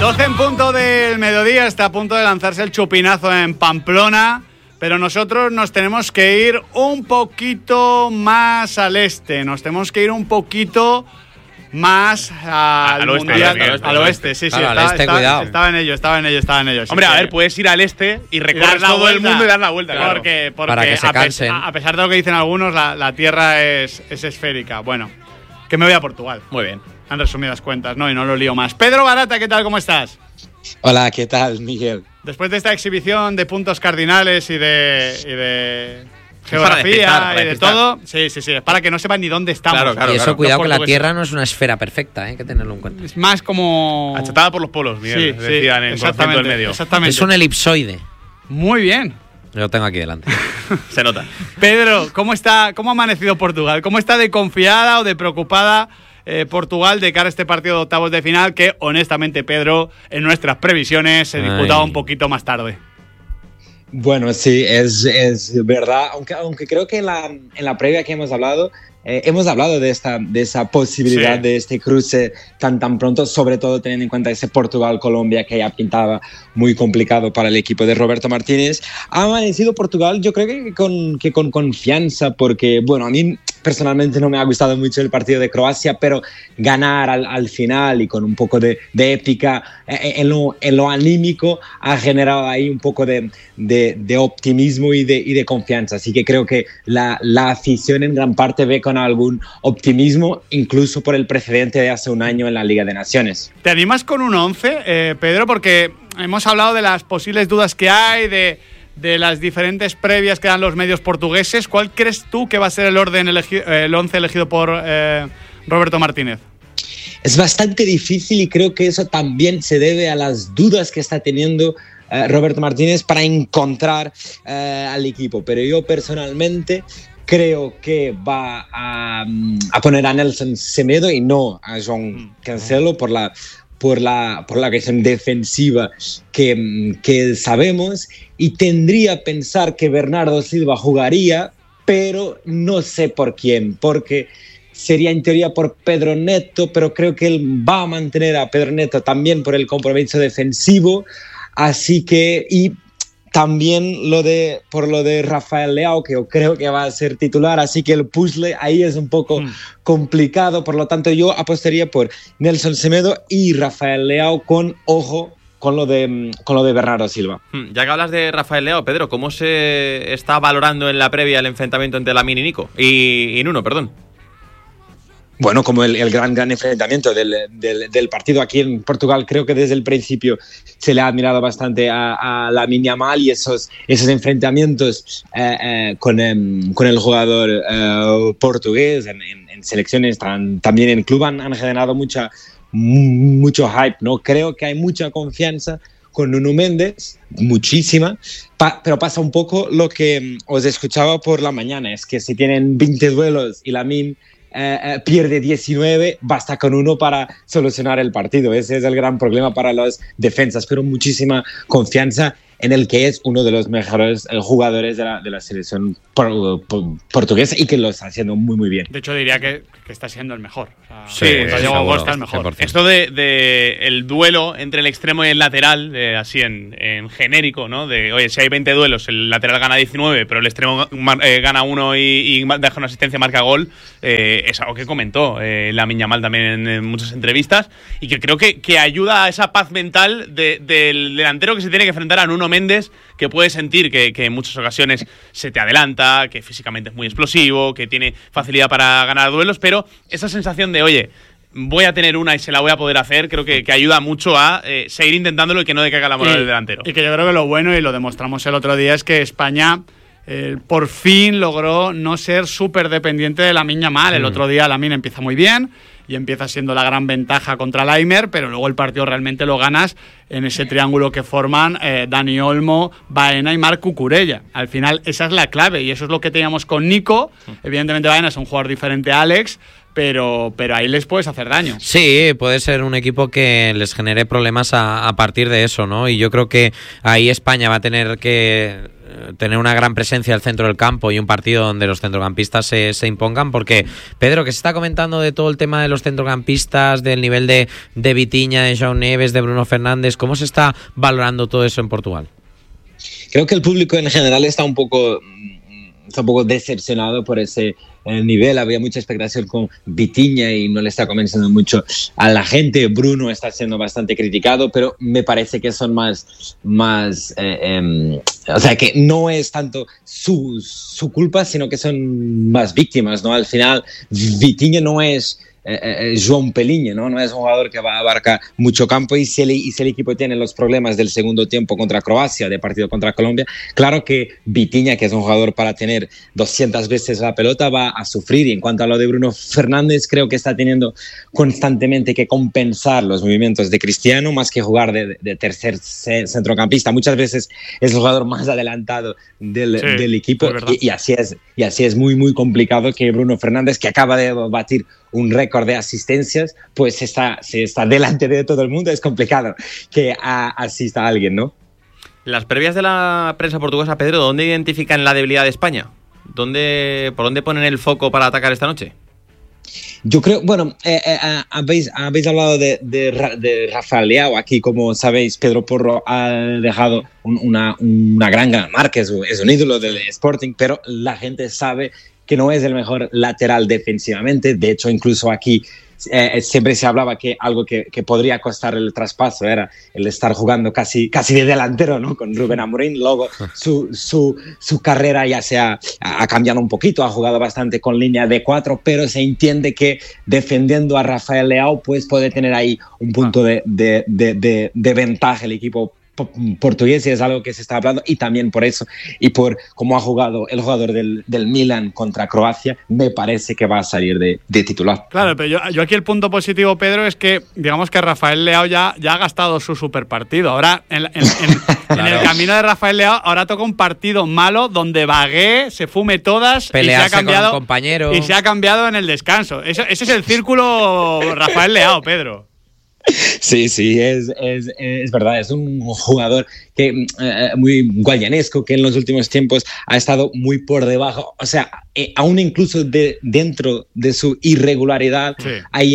12 en punto del mediodía, está a punto de lanzarse el chupinazo en Pamplona, pero nosotros nos tenemos que ir un poquito más al este, nos tenemos que ir un poquito más al mundial, al oeste, sí, claro, al este, cuidado. Estaba en ello. Hombre, a ver, puedes ir al este y recorrer todo el mundo y dar la vuelta. Claro. Porque para que se cansen. A pesar de lo que dicen algunos, la tierra es esférica. Bueno, que me voy a Portugal. Muy bien. En resumidas cuentas, ¿no? Y no lo lío más. Pedro Barata, ¿qué tal? ¿Cómo estás? Hola, ¿qué tal, Miguel? Después de esta exhibición de puntos cardinales y de geografía y de todo, sí, es para que no sepan ni dónde estamos. Claro, y eso, cuidado, que la Tierra no es una esfera perfecta, hay que tenerlo en cuenta. Es más como... achatada por los polos, Miguel, sí, decían en conocimiento del medio. Exactamente. Es un elipsoide. Muy bien. Yo lo tengo aquí delante. Se nota. Pedro, ¿cómo ha amanecido Portugal? ¿Cómo está de confiada o de preocupada Portugal de cara a este partido de octavos de final que, honestamente, Pedro, en nuestras previsiones se disputaba un poquito más tarde? Bueno, sí, es verdad, aunque creo que en la previa que hemos hablado de esa posibilidad de este cruce tan pronto, sobre todo teniendo en cuenta ese Portugal-Colombia que ya pintaba muy complicado para el equipo de Roberto Martínez. Ha amanecido Portugal, yo creo que con confianza, porque, bueno, a mí personalmente no me ha gustado mucho el partido de Croacia, pero ganar al final y con un poco de épica en lo anímico ha generado ahí un poco de optimismo y de confianza. Así que creo que la afición en gran parte ve con algún optimismo, incluso por el precedente de hace un año en la Liga de Naciones. ¿Te animas con un 11, Pedro? Porque hemos hablado de las posibles dudas que hay, de las diferentes previas que dan los medios portugueses. ¿Cuál crees tú que va a ser el 11 elegido por Roberto Martínez? Es bastante difícil y creo que eso también se debe a las dudas que está teniendo Roberto Martínez para encontrar al equipo. Pero yo personalmente creo que va a poner a Nelson Semedo y no a João Cancelo por la cuestión defensiva que sabemos, y tendría a pensar que Bernardo Silva jugaría, pero no sé por quién, porque sería en teoría por Pedro Neto, pero creo que él va a mantener a Pedro Neto también por el compromiso defensivo, así que, y también por lo de Rafael Leao, que yo creo que va a ser titular, así que el puzzle ahí es un poco complicado. Por lo tanto, yo apostaría por Nelson Semedo y Rafael Leao con lo de Bernardo Silva. Ya que hablas de Rafael Leao, Pedro, ¿cómo se está valorando en la previa el enfrentamiento entre Lamine y Nico? Y Nuno, perdón. Bueno, como el gran enfrentamiento del partido aquí en Portugal, creo que desde el principio se le ha admirado bastante a Lamine Yamal, y esos enfrentamientos con el jugador portugués en selecciones, también en club, han generado mucho hype, ¿no? Creo que hay mucha confianza con Nuno Méndez, muchísima, pero pasa un poco lo que os escuchaba por la mañana, es que si tienen 20 duelos y Lamine pierde 19, basta con uno para solucionar el partido. Ese es el gran problema para las defensas, pero muchísima confianza en el que es uno de los mejores jugadores de la selección portuguesa y que lo está haciendo muy bien. De hecho, diría que está siendo el mejor. O sea, sí, está el mejor. 100%. Esto de el duelo entre el extremo y el lateral, así en genérico, ¿no? De, oye, si hay 20 duelos, el lateral gana 19, pero el extremo gana 1 y deja una asistencia, marca gol, es algo que comentó Lamine Yamal también en muchas entrevistas, y que creo que ayuda a esa paz mental del delantero que se tiene que enfrentar a Nuno Méndez, que puede sentir que en muchas ocasiones se te adelanta, que físicamente es muy explosivo, que tiene facilidad para ganar duelos, pero esa sensación de, oye, voy a tener una y se la voy a poder hacer, creo que ayuda mucho a seguir intentándolo y que no decaiga la moral del delantero. Y que yo creo que lo bueno, y lo demostramos el otro día, es que España por fin logró no ser súper dependiente de Lamine Yamal. El otro día Lamine empieza muy bien y empieza siendo la gran ventaja contra Laimer, pero luego el partido realmente lo ganas en ese triángulo que forman Dani Olmo, Baena y Marc Cucurella. Al final esa es la clave, y eso es lo que teníamos con Nico. Evidentemente Baena es un jugador diferente a Alex, pero ahí les puedes hacer daño. Sí, puede ser un equipo que les genere problemas a partir de eso, ¿no? Y yo creo que ahí España va a tener que tener una gran presencia al centro del campo y un partido donde los centrocampistas se impongan, porque, Pedro, ¿qué se está comentando de todo el tema de los centrocampistas, del nivel de Vitinha, de João Neves, de Bruno Fernández? ¿Cómo se está valorando todo eso en Portugal? Creo que el público en general está un poco decepcionado por ese nivel. Había mucha expectación con Vitinha y no le está convenciendo mucho a la gente. Bruno está siendo bastante criticado, pero me parece que son más o sea, que no es tanto su culpa, sino que son más víctimas, ¿no? Al final, Vitinha no es João Pelinha, ¿no? Es un jugador que va a abarcar mucho campo, y si el equipo tiene los problemas del segundo tiempo contra Croacia, de partido contra Colombia, claro que Vitinha, que es un jugador para tener 200 veces la pelota, va a sufrir. Y en cuanto a lo de Bruno Fernández, creo que está teniendo constantemente que compensar los movimientos de Cristiano, más que jugar de tercer centrocampista. Muchas veces es el jugador más adelantado del equipo, y así es muy, muy complicado que Bruno Fernández, que acaba de batir un récord de asistencias, pues está delante de todo el mundo. Es complicado que asista a alguien, ¿no? Las previas de la prensa portuguesa, Pedro, ¿dónde identifican la debilidad de España? ¿Por dónde ponen el foco para atacar esta noche? Yo creo, bueno, habéis hablado de Rafael Leao. Aquí, como sabéis, Pedro Porro ha dejado una gran marca, es un ídolo del Sporting, pero la gente sabe que no es el mejor lateral defensivamente. De hecho, incluso aquí siempre se hablaba que algo que podría costar el traspaso era el estar jugando casi de delantero, ¿no? Con Rubén Amorim. Luego su carrera ya ha cambiado un poquito, ha jugado bastante con línea de 4, pero se entiende que defendiendo a Rafael Leao pues puede tener ahí un punto de ventaja el equipo portugués, y es algo que se está hablando, y también por eso y por cómo ha jugado el jugador del Milan contra Croacia, me parece que va a salir de titular. Claro, pero yo aquí el punto positivo, Pedro, es que digamos que Rafael Leao ya ha gastado su super partido. Ahora en el camino de Rafael Leao ahora toca un partido malo donde vaguee, se fume todas, pelearse y se ha cambiado con un compañero, y se ha cambiado en el descanso. Ese es el círculo Rafael Leao, Pedro. Sí, es verdad, es un jugador que muy guayanesco, que en los últimos tiempos ha estado muy por debajo, o sea, aún incluso dentro de su irregularidad, sí.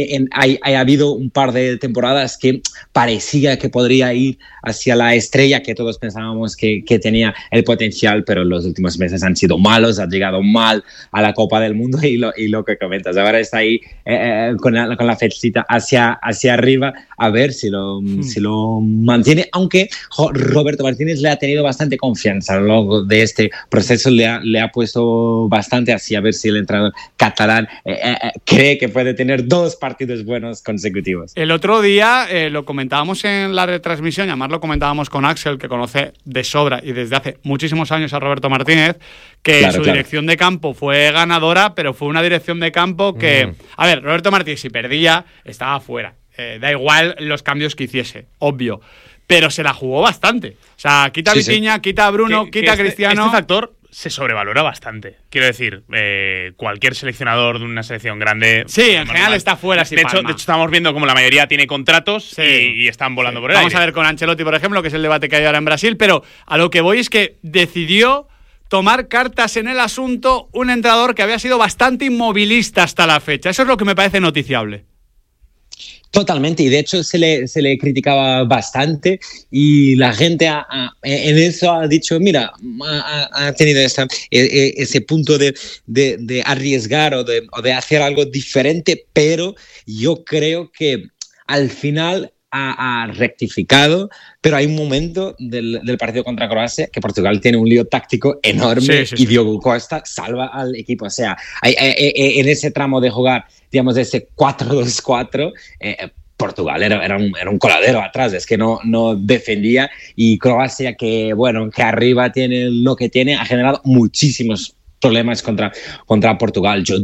Ha habido un par de temporadas que parecía que podría ir hacia la estrella, que todos pensábamos que tenía el potencial, pero los últimos meses han sido malos, ha llegado mal a la Copa del Mundo, y lo que comentas, ahora está ahí con la flechita hacia arriba, a ver si lo mantiene, aunque Roberto Martínez le ha tenido bastante confianza a lo largo de este proceso, le ha puesto bastante así, a ver si el entrenador catalán cree que puede tener 2 partidos buenos consecutivos. El otro día lo comentábamos en la retransmisión, y además lo comentábamos con Axel, que conoce de sobra y desde hace muchísimos años a Roberto Martínez, que su dirección de campo fue ganadora, pero fue una dirección de campo que... A ver, Roberto Martínez, si perdía, estaba fuera. Da igual los cambios que hiciese, obvio. Pero se la jugó bastante. O sea, quita Vitinha, quita a Bruno, quita a Cristiano. Este factor se sobrevalora bastante. Quiero decir, cualquier seleccionador de una selección grande... Sí, en general está fuera. De hecho, estamos viendo como la mayoría tiene contratos y están volando por el Vamos aire. a ver con Ancelotti, por ejemplo, que es el debate que hay ahora en Brasil, pero a lo que voy es que decidió tomar cartas en el asunto un entrenador que había sido bastante inmovilista hasta la fecha. Eso es lo que me parece noticiable. Totalmente, y de hecho se le criticaba bastante, y la gente en eso ha dicho, mira, ha tenido ese punto de arriesgar o de hacer algo diferente, pero yo creo que al final ha rectificado, pero hay un momento del partido contra Croacia que Portugal tiene un lío táctico enorme, y Diogo Costa salva al equipo. O sea, en ese tramo de jugar, digamos, de ese 4-2-4, Portugal era un coladero atrás, es que no defendía, y Croacia, que arriba tiene lo que tiene, ha generado muchísimos problemas contra Portugal. Yo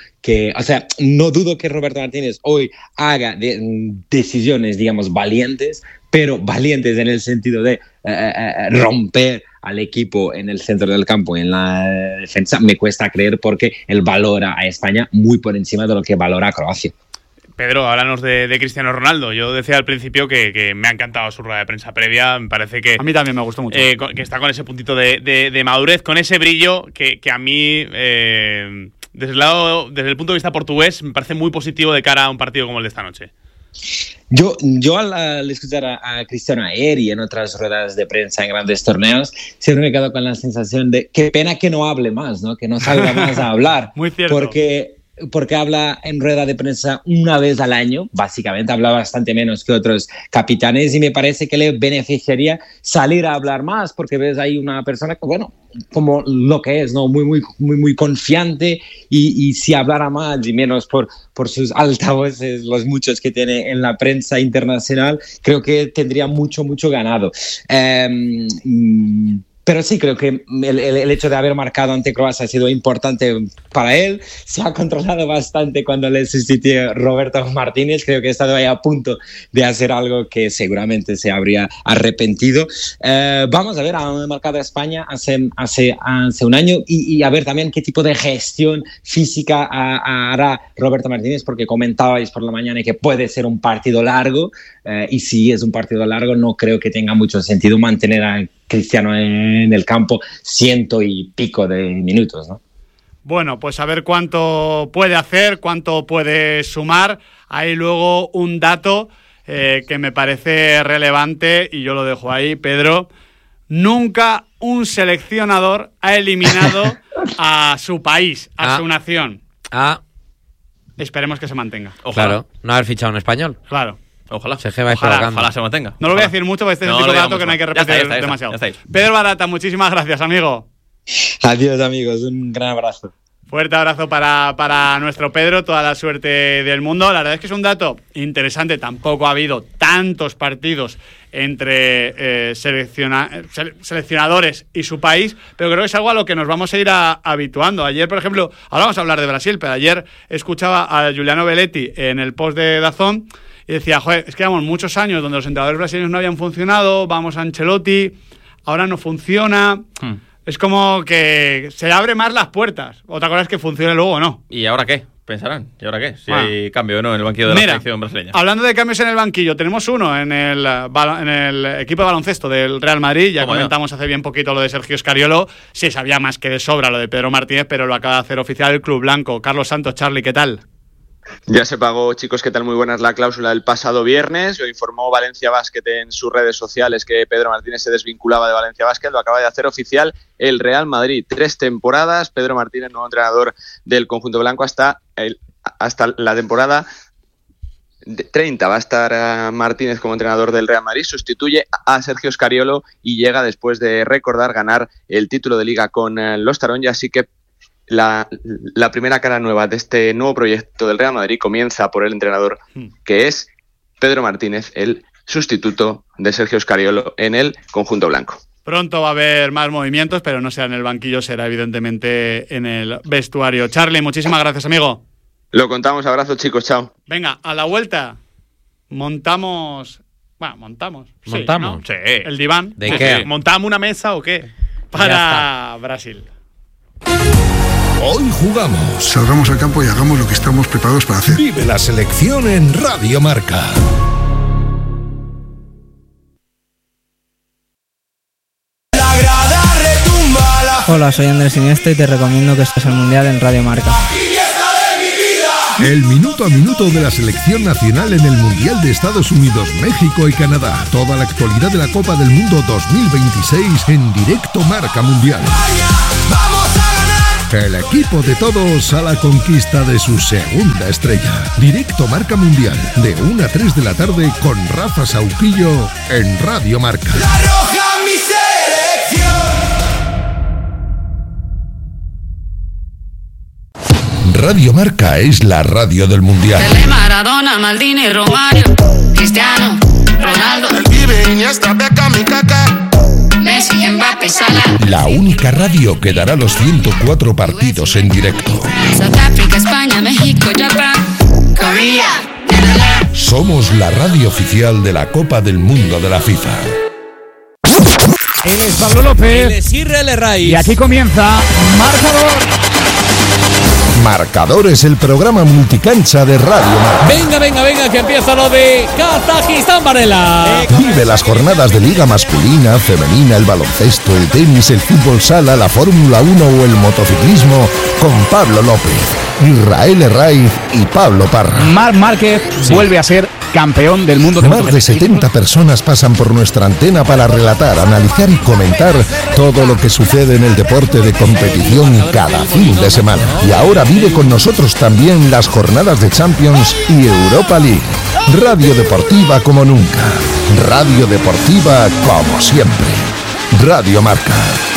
no dudo que Roberto Martínez hoy haga decisiones, digamos, valientes, pero valientes en el sentido de romper al equipo en el centro del campo, en la defensa, me cuesta creer, porque él valora a España muy por encima de lo que valora a Croacia. Pedro, háblanos de Cristiano Ronaldo. Yo decía al principio que me ha encantado su rueda de prensa previa. Me parece que... A mí también me gustó mucho. Que está con ese puntito de madurez, con ese brillo que a mí, desde el punto de vista portugués, me parece muy positivo de cara a un partido como el de esta noche. Yo al escuchar a Cristiano ayer y en otras ruedas de prensa en grandes torneos, siempre me quedo con la sensación de qué pena que no hable más, ¿no? Que no salga más a hablar. Muy cierto. Porque habla en rueda de prensa una vez al año, básicamente habla bastante menos que otros capitanes, y me parece que le beneficiaría salir a hablar más, porque ves ahí una persona que, bueno, como lo que es, ¿no? Muy confiante, y si hablara más y menos por sus altavoces, los muchos que tiene en la prensa internacional, creo que tendría mucho ganado. Pero sí, creo que el hecho de haber marcado ante Croacia ha sido importante para él. Se ha controlado bastante cuando le sustituyó Roberto Martínez. Creo que ha estado ahí a punto de hacer algo que seguramente se habría arrepentido. Vamos a ver, ha marcado a España hace un año y a ver también qué tipo de gestión física hará Roberto Martínez, porque comentabais por la mañana que puede ser un partido largo, y si es un partido largo no creo que tenga mucho sentido mantener a Cristiano en el campo 100 y pico de minutos, ¿no? Bueno, pues a ver cuánto puede hacer, cuánto puede sumar. Hay luego un dato que me parece relevante y yo lo dejo ahí, Pedro. Nunca un seleccionador ha eliminado a su país, a su nación. Esperemos que se mantenga. Ojalá. Claro, no haber fichado un español. Claro. Ojalá se mantenga. No lo voy a decir mucho porque este es el tipo de dato que no hay que repetir demasiado. Pedro Barata, muchísimas gracias, amigo. Adiós, amigos, un gran abrazo. Fuerte abrazo para nuestro Pedro, toda la suerte del mundo. La verdad es que es un dato interesante. Tampoco ha habido tantos partidos entre seleccionadores y su país, pero creo que es algo a lo que nos vamos a ir habituando. Ayer, por ejemplo, ahora vamos a hablar de Brasil, pero ayer escuchaba a Giuliano Belletti en el post de DAZN y decía, joder, es que llevamos muchos años donde los entrenadores brasileños no habían funcionado, vamos a Ancelotti, ahora no funciona. Es como que se abre más las puertas. Otra cosa es que funcione luego o no. ¿Y ahora qué? Pensarán. ¿Y ahora qué? Si hay cambio o no en el banquillo de la selección brasileña. Hablando de cambios en el banquillo, tenemos uno en el equipo de baloncesto del Real Madrid. Ya comentamos hace bien poquito lo de Sergio Scariolo. Se sabía más que de sobra lo de Pedro Martínez, pero lo acaba de hacer oficial el Club Blanco. Carlos Santos, Charly, ¿qué tal? Ya se pagó, chicos, ¿qué tal? Muy buenas, la cláusula del pasado viernes. Lo informó Valencia Basket en sus redes sociales que Pedro Martínez se desvinculaba de Valencia Basket. Lo acaba de hacer oficial el Real Madrid. 3 temporadas. Pedro Martínez, nuevo entrenador del conjunto blanco hasta la temporada 30. Va a estar Martínez como entrenador del Real Madrid. Sustituye a Sergio Scariolo y llega después de recordar ganar el título de Liga con los Taronja. Así que la primera cara nueva de este nuevo proyecto del Real Madrid comienza por el entrenador, que es Pedro Martínez, el sustituto de Sergio Scariolo en el conjunto blanco. Pronto va a haber más movimientos, pero no será en el banquillo, será evidentemente en el vestuario. Charly, muchísimas gracias, amigo. Lo contamos, abrazo, chicos, chao. Venga, a la vuelta montamos. ¿Montamos? ¿Montamos? Sí, ¿no? Sí. El diván. ¿De qué? ¿Montamos una mesa o qué? Para Brasil. Hoy jugamos. Salgamos al campo y hagamos lo que estamos preparados para hacer. Vive la selección en Radio Marca. Hola, soy Andrés Iniesta y te recomiendo que estés al Mundial en Radio Marca. El minuto a minuto de la selección nacional en el Mundial de Estados Unidos, México y Canadá. Toda la actualidad de la Copa del Mundo 2026 en directo Marca Mundial. El equipo de todos a la conquista de su segunda estrella. Directo Marca Mundial, de 1 a 3 de la tarde con Rafa Sauquillo en Radio Marca. La roja, mi selección. Radio Marca es la radio del Mundial. Pelé, Maradona, Maldini, Romario, Cristiano, Ronaldo, El Pibe, Iniesta, Beckham y Kaká. Messi, Mbappé, Salah. La única radio que dará los 104 partidos en directo. South Africa, España, México, Japón, Corea, Netherlands. Somos la radio oficial de la Copa del Mundo de la FIFA. Él es Pablo López. Él es Israel Herraiz. Y aquí comienza Marcador. Marcador es el programa multicancha de Radio Marca. Venga, que empieza lo de Kazajistán, Varela. Vive las jornadas de Liga masculina, femenina, el baloncesto, el tenis, el fútbol sala, la Fórmula 1 o el motociclismo con Pablo López, Israel Herraiz y Pablo Parra. Marc Márquez vuelve a ser campeón del mundo. Más de 70 personas pasan por nuestra antena para relatar, analizar y comentar todo lo que sucede en el deporte de competición cada fin de semana. Y ahora vive con nosotros también las jornadas de Champions y Europa League. Radio deportiva como nunca. Radio deportiva como siempre. Radio Marca.